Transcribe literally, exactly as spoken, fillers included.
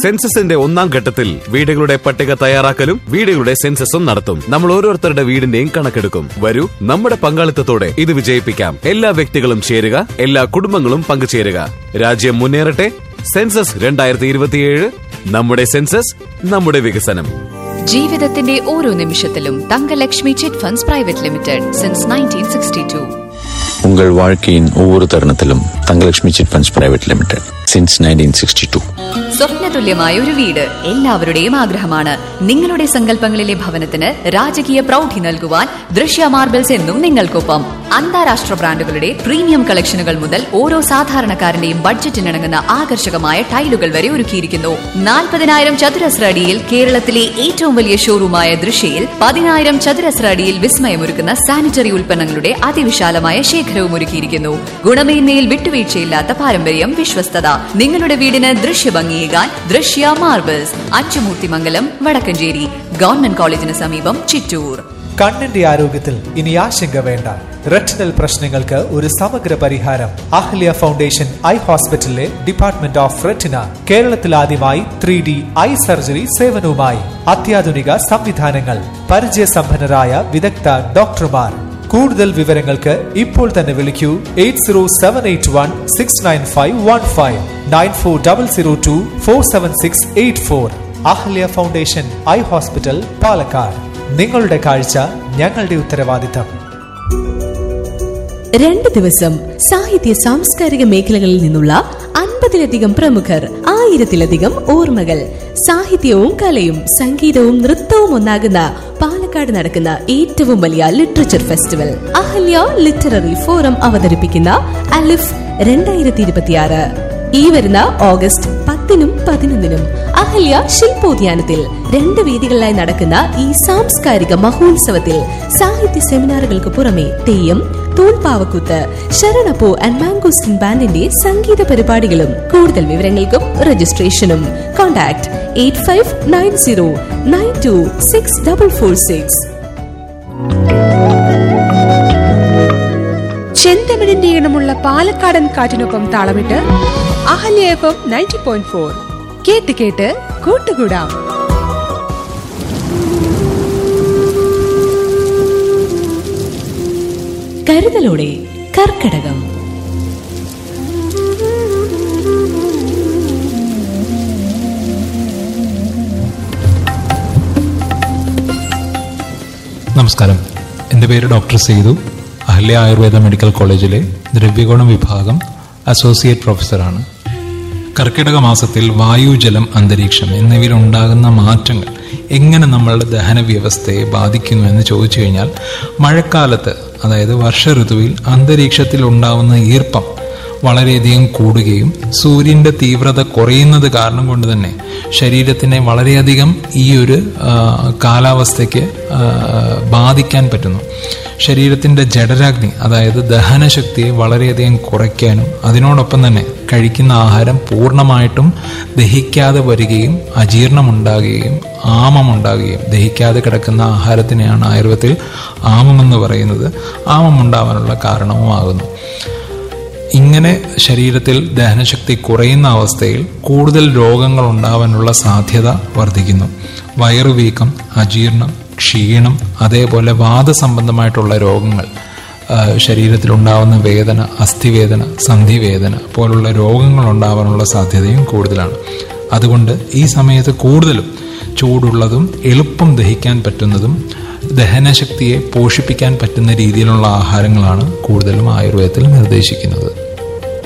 സെൻസസിന്റെ ഒന്നാം ഘട്ടത്തിൽ വീടുകളുടെ പട്ടിക തയ്യാറാക്കലും വീടുകളുടെ സെൻസസും നടത്തും. നമ്മൾ ഓരോരുത്തരുടെ വീടിന്റെയും കണക്കെടുക്കും. വരൂ, നമ്മുടെ പങ്കാളിത്തത്തോടെ ഇത് വിജയിപ്പിക്കാം. എല്ലാ വ്യക്തികളും ചേരുക, എല്ലാ കുടുംബങ്ങളും പങ്കുചേരുക. രാജ്യം മുന്നേറട്ടെ. സെൻസസ് രണ്ടായിരത്തി ഇരുപത്തിയേഴ്. നമ്മുടെ സെൻസസ്, നമ്മുടെ വികസനം. ജീവിതത്തിന്റെ ഓരോ നിമിഷത്തിലും Thankalakshmi chit funds private limited since nineteen sixty to. உங்கள் வாழ்க்கையின் ஒவ்வொரு தருணத்திலும் Thangalakshmi chit funds private limited since nineteen sixty to. സ്വപ്നതുല്യമായ ഒരു വീട് എല്ലാവരുടെയും ആഗ്രഹമാണ്. നിങ്ങളുടെ സങ്കല്പങ്ങളിലെ ഭവനത്തിന് രാജകീയ പ്രൗഢി നൽകുവാൻ ദൃശ്യ മാർബിൾസ് എന്നും നിങ്ങൾക്കൊപ്പം. അന്താരാഷ്ട്ര ബ്രാൻഡുകളുടെ പ്രീമിയം കളക്ഷനുകൾ മുതൽ ഓരോ സാധാരണക്കാരന്റെയും ബഡ്ജറ്റിനിണങ്ങുന്ന ആകർഷകമായ ടൈലുകൾ വരെ ഒരുക്കിയിരിക്കുന്നു. നാൽപ്പതിനായിരം ചതുരശ്ര അടിയിൽ കേരളത്തിലെ ഏറ്റവും വലിയ ഷോറൂമായ ദൃശ്യയിൽ പതിനായിരം ചതുരശ്ര അടിയിൽ വിസ്മയമൊരുക്കുന്ന സാനിറ്ററി ഉൽപ്പന്നങ്ങളുടെ അതിവിശാലമായ ശേഖരവും ഒരുക്കിയിരിക്കുന്നു. ഗുണമേന്മയിൽ വിട്ടുവീഴ്ചയില്ലാത്ത പാരമ്പര്യം, വിശ്വസ്തത. നിങ്ങളുടെ വീടിന് ദൃശ്യഭംഗിയേകാൻ ദൃശ്യ മാർബിൾസ്, അച്ചുമൂർത്തിമംഗലം, വടക്കഞ്ചേരി, ഗവൺമെന്റ് കോളേജിന് സമീപം, ചിറ്റൂർ. കണ്ണിന്റെ ആരോഗ്യത്തിൽ ഇനി ആശങ്ക വേണ്ട. റെറ്റിനൽ പ്രശ്നങ്ങൾക്ക് ഒരു സമഗ്ര പരിഹാരം അഹല്യ ഫൗണ്ടേഷൻ ഐ ഹോസ്പിറ്റലിലെ ഡിപ്പാർട്ട്മെന്റ് ഓഫ് റെറ്റിന. കേരളത്തിൽ ആദ്യമായി ത്രീ ഡി ഐ സർജറി സേവനവുമായി അത്യാധുനിക സംവിധാനങ്ങൾ, പരിചയസമ്പന്നരായ വിദഗ്ധ ഡോക്ടർമാർ. കൂടുതൽ വിവരങ്ങൾക്ക് ഇപ്പോൾ തന്നെ വിളിക്കൂ eight zero seven eight one six nine five one five nine four double zero to four seven six eight four. Ahalya foundation eye hospital, Palakkad. നിങ്ങളുടെ കാഴ്ച ഞങ്ങളുടെ ഉത്തരവാദിത്തം. രണ്ട് ദിവസം സാഹിത്യ സാംസ്കാരിക മേഖലകളിൽ നിന്നുള്ള അൻപതിലധികം പ്രമുഖർ, ആയിരത്തിലധികം ഓർമ്മകൾ. സാഹിത്യവും കലയും സംഗീതവും നൃത്തവും ഒന്നാകുന്ന പാലക്കാട് നടക്കുന്ന ഏറ്റവും വലിയ literature festival Ahalya literary forum അവതരിപ്പിക്കുന്ന അലിഫ് രണ്ടായിരത്തി ഇരുപത്തിയാറ് ഈ വരുന്ന ഓഗസ്റ്റ് പത്തിനും പതിനൊന്നിനും അഹല്യ ശില്പോദ്യാനത്തിൽ രണ്ട് വേദികളിലായി നടക്കുന്ന ഈ സാംസ്കാരിക മഹോത്സവത്തിൽ സാഹിത്യ സെമിനാറുകൾക്ക് പുറമെ തെയ്യം, തൂൺപാവക്കൂത്ത്, ശരണപ്പൂ ആൻഡ് മാംഗോസ്റ്റിൻ ബാൻഡിന്റെ സംഗീത പരിപാടികളും. കൂടുതൽ വിവരങ്ങൾക്കും രജിസ്ട്രേഷനും contact eight five nine zero nine to six double four six. ചെന്തമിഴിന്റെ ഈണമുള്ള പാലക്കാടൻ കാറ്റിനൊപ്പം താളമിട്ട് Ahalya F M ninety point four കേട്ട് കേട്ട് കൂട്ടുകൂടാം. കരുതലോടെ കർക്കടകം. നമസ്കാരം, എൻ്റെ പേര് ഡോക്ടർ സേതു. അഹല്യ ആയുർവേദ മെഡിക്കൽ കോളേജിലെ ദ്രവ്യഗുണം വിഭാഗം അസോസിയേറ്റ് പ്രൊഫസറാണ്. കർക്കിടക മാസത്തിൽ വായു, ജലം, അന്തരീക്ഷം എന്നിവയിൽ ഉണ്ടാകുന്ന മാറ്റങ്ങൾ എങ്ങനെ നമ്മളുടെ ദഹന വ്യവസ്ഥയെ ബാധിക്കുന്നു എന്ന് ചോദിച്ചു കഴിഞ്ഞാൽ, മഴക്കാലത്ത് അതായത് വർഷ ഋതുവിൽ അന്തരീക്ഷത്തിൽ ഉണ്ടാവുന്ന ഈർപ്പം വളരെയധികം കൂടുകയും സൂര്യൻ്റെ തീവ്രത കുറയുന്നത് കാരണം കൊണ്ട് തന്നെ ശരീരത്തിനെ വളരെയധികം ഈ ഒരു കാലാവസ്ഥയ്ക്ക് ബാധിക്കാൻ പറ്റുന്നു. ശരീരത്തിൻ്റെ ജഠരാഗ്നി അതായത് ദഹനശക്തിയെ വളരെയധികം കുറയ്ക്കാനും അതിനോടൊപ്പം തന്നെ കഴിക്കുന്ന ആഹാരം പൂർണ്ണമായിട്ടും ദഹിക്കാതെ വരികയും അജീർണമുണ്ടാകുകയും ആമമുണ്ടാകുകയും, ദഹിക്കാതെ കിടക്കുന്ന ആഹാരത്തിനെയാണ് ആയുർവേദത്തിൽ ആമമെന്ന് പറയുന്നത്, ആമമുണ്ടാവാനുള്ള കാരണവുമാകുന്നു. ഇങ്ങനെ ശരീരത്തിൽ ദഹനശക്തി കുറയുന്ന അവസ്ഥയിൽ കൂടുതൽ രോഗങ്ങൾ ഉണ്ടാവാനുള്ള സാധ്യത വർദ്ധിക്കുന്നു. വയറുവീക്കം, അജീർണം, ക്ഷീണം, അതേപോലെ വാദസംബന്ധമായിട്ടുള്ള രോഗങ്ങൾ, ശരീരത്തിലുണ്ടാവുന്ന വേദന, അസ്ഥിവേദന, സന്ധിവേദന പോലുള്ള രോഗങ്ങൾ ഉണ്ടാവാനുള്ള സാധ്യതയും കൂടുതലാണ്. അതുകൊണ്ട് ഈ സമയത്ത് കൂടുതലും ചൂടുള്ളതും എളുപ്പം ദഹിക്കാൻ പറ്റുന്നതും ദഹനശക്തിയെ പോഷിപ്പിക്കാൻ പറ്റുന്ന രീതിയിലുള്ള ആഹാരങ്ങളാണ് കൂടുതലും ആയുർവേദത്തിൽ നിർദ്ദേശിക്കുന്നത്.